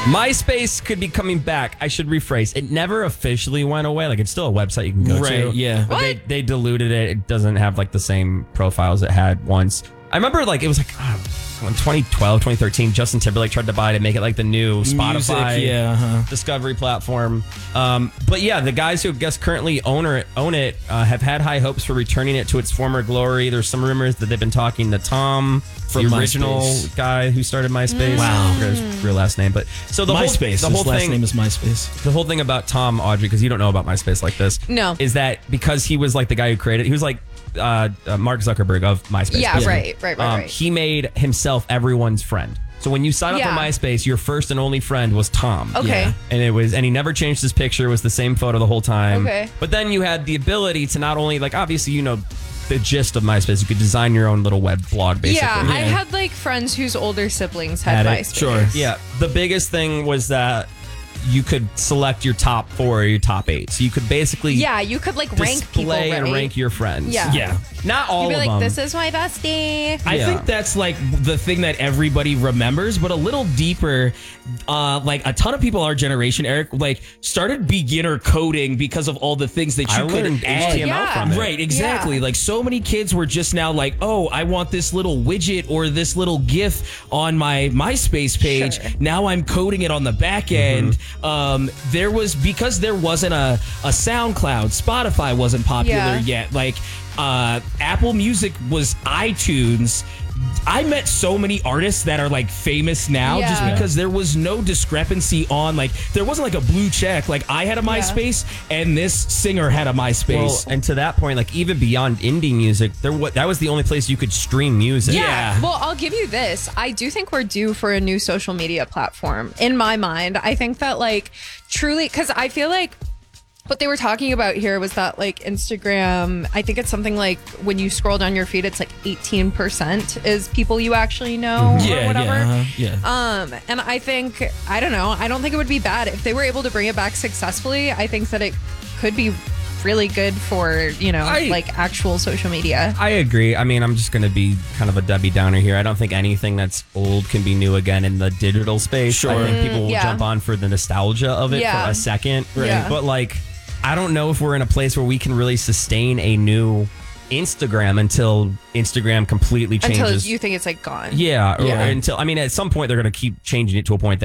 MySpace could be coming back. I should rephrase. It never officially went away. Like, it's still a website you can go to. Right, yeah. But they diluted it. It doesn't have like the same profiles it had once. I remember like it was like in 2012, 2013, Justin Timberlake tried to buy it and make it like the new Spotify discovery platform. But yeah, the guys who I guess currently own it have had high hopes for returning it to its former glory. There's some rumors that they've been talking to Tom, from the original guy who started MySpace. Wow. I forgot his real last name. But so the MySpace. whole his last thing, name is MySpace. The whole thing about Tom, Audrey, because you don't know about MySpace like this. No. Is that because he was like the guy who created, he was like Mark Zuckerberg of MySpace. Yeah, right. He made himself everyone's friend. So when you sign up for MySpace, your first and only friend was Tom. Okay. Yeah. And he never changed his picture. It was the same photo the whole time. Okay. But then you had the ability to not only, like, obviously, you know, the gist of MySpace, you could design your own little web blog, basically. Yeah, I had like friends whose older siblings had MySpace. Sure. Yeah. The biggest thing was that you could select your top 4 or your top 8. So you could basically you could like rank people, right? and rank your friends. Yeah. Not all You'd be of like, them. this is my bestie. I think that's like the thing that everybody remembers, but a little deeper. Like a ton of people our generation, Eric, like started beginner coding because of all the things that you could add. HTML from it. Right, exactly. Like so many kids were just now like, oh, I want this little widget or this little GIF on my MySpace page. Sure. Now I'm coding it on the back end. There wasn't a SoundCloud, Spotify wasn't popular yet. Like Apple Music was iTunes. I met so many artists that are like famous now just because there was no discrepancy on, like, there wasn't like a blue check. Like I had a MySpace and this singer had a MySpace. Well, and to that point, like even beyond indie music, that was the only place you could stream music. Yeah. Well, I'll give you this. I do think we're due for a new social media platform. In my mind, I think that like truly, because I feel like what they were talking about here was that like Instagram, I think it's something like when you scroll down your feed, it's like 18% is people you actually know or whatever. And I think, I don't know, I don't think it would be bad if they were able to bring it back successfully. I think that it could be really good for, you know, like actual social media. I agree. I mean, I'm just going to be kind of a Debbie Downer here. I don't think anything that's old can be new again in the digital space. Sure. I think people will jump on for the nostalgia of it for a second. Right. But like, I don't know if we're in a place where we can really sustain a new Instagram until Instagram completely changes. Until you think it's like gone. Yeah. Or until, I mean, at some point they're going to keep changing it to a point that